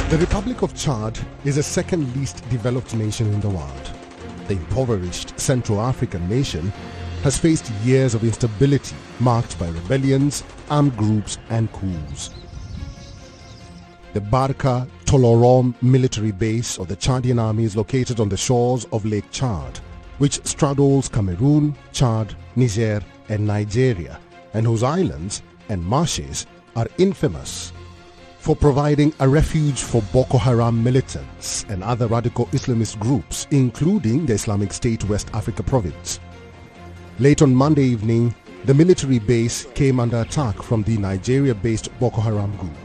The Republic of Chad is the second least developed nation in the world. The impoverished Central African nation has faced years of instability marked by rebellions, armed groups and coups. The Barka Tolorom military base of the Chadian army is located on the shores of Lake Chad, which straddles Cameroon, Chad, Niger and Nigeria, and whose islands and marshes are infamous for providing a refuge for Boko Haram militants and other radical Islamist groups, including the Islamic State West Africa province. Late on Monday evening, the military base came under attack from the Nigeria-based Boko Haram group.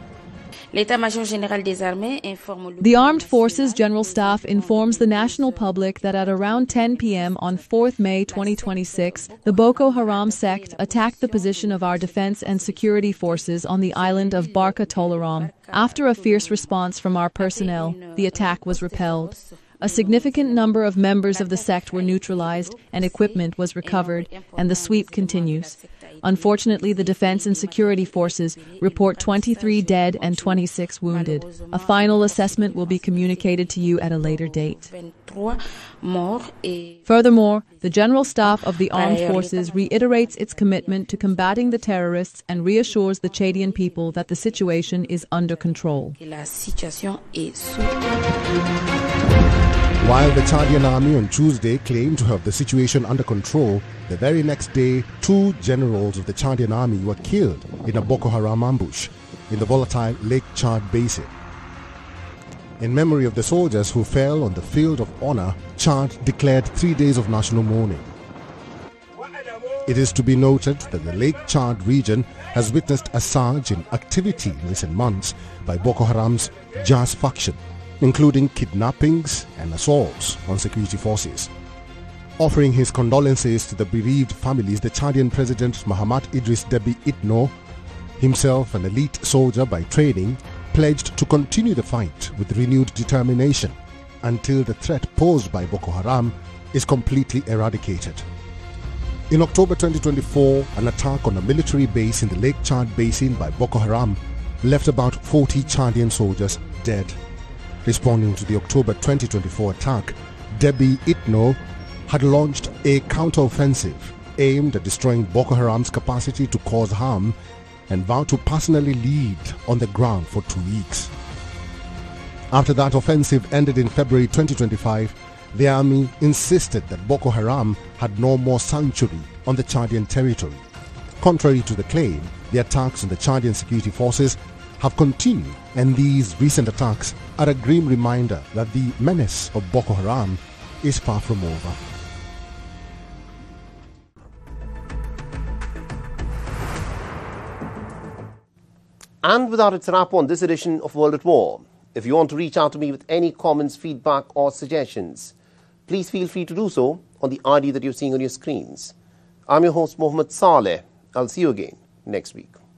The Armed Forces General Staff informs the national public that at around 10 p.m. on 4th May 2026, the Boko Haram sect attacked the position of our defense and security forces on the island of Barka Tolorom. After a fierce response from our personnel, the attack was repelled. A significant number of members of the sect were neutralized and equipment was recovered, and the sweep continues. Unfortunately, the defense and security forces report 23 dead and 26 wounded. A final assessment will be communicated to you at a later date. Furthermore, the General Staff of the Armed Forces reiterates its commitment to combating the terrorists and reassures the Chadian people that the situation is under control. While the Chadian army on Tuesday claimed to have the situation under control, the very next day, 2 generals of the Chadian army were killed in a Boko Haram ambush in the volatile Lake Chad basin. In memory of the soldiers who fell on the field of honor, Chad declared 3 days of national mourning. It is to be noted that the Lake Chad region has witnessed a surge in activity in recent months by Boko Haram's Jazz faction, including kidnappings and assaults on security forces. Offering his condolences to the bereaved families, the Chadian President Mahamat Idris Deby Itno, himself an elite soldier by training, pledged to continue the fight with renewed determination until the threat posed by Boko Haram is completely eradicated. In October 2024, an attack on a military base in the Lake Chad basin by Boko Haram left about 40 Chadian soldiers dead. Responding to the October 2024 attack, Deby Itno had launched a counteroffensive aimed at destroying Boko Haram's capacity to cause harm and vowed to personally lead on the ground for 2 weeks. After that offensive ended in February 2025, the army insisted that Boko Haram had no more sanctuary on the Chadian territory. Contrary to the claim, the attacks on the Chadian security forces have continued, and these recent attacks are a grim reminder that the menace of Boko Haram is far from over. And with that, it's a wrap on this edition of World at War. If you want to reach out to me with any comments, feedback or suggestions, please feel free to do so on the ID that you're seeing on your screens. I'm your host, Mohammed Saleh. I'll see you again next week.